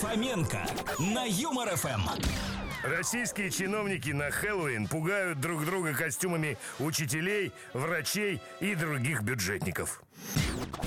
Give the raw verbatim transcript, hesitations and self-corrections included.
Фоменко на Юмор эф эм. Российские чиновники на Хэллоуин пугают друг друга костюмами учителей, врачей и других бюджетников.